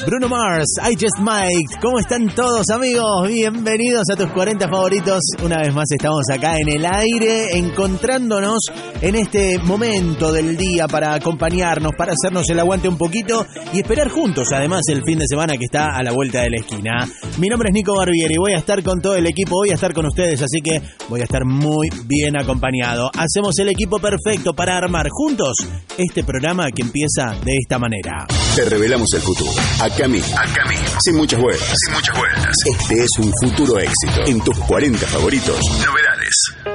Bruno Mars, I Just Might. ¿Cómo están todos, amigos? Bienvenidos a tus 40 favoritos. Una vez más estamos acá en el aire, encontrándonos en este momento del día para acompañarnos, para hacernos el aguante un poquito y esperar juntos, además, el fin de semana que está a la vuelta de la esquina. Mi nombre es Nico Barbieri, voy a estar con todo el equipo, voy a estar con ustedes, así que voy a estar muy bien acompañado. Hacemos el equipo perfecto para armar juntos este programa que empieza de esta manera. Te revelamos el futuro. Acá mismo. Sin muchas vueltas. Este es un futuro éxito. En tus 40 favoritos. Novedades.